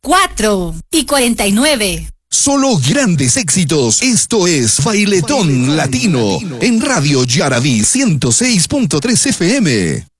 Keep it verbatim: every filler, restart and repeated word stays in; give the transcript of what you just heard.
cuatro y cuarenta y nueve. Solo grandes éxitos. Esto es Bailetón, Bailetón Latino, Latino en Radio Yaraví ciento seis punto tres F M.